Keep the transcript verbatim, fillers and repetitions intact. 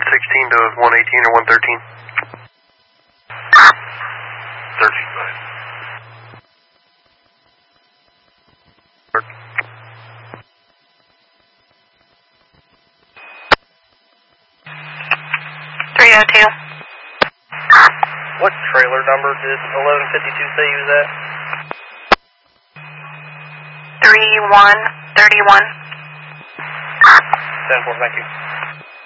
sixteen to one eighteen or one thirteen. thirteen, go ahead. three oh two. What trailer number did eleven fifty-two say he was at? three one thirty-one. ten four, thank you.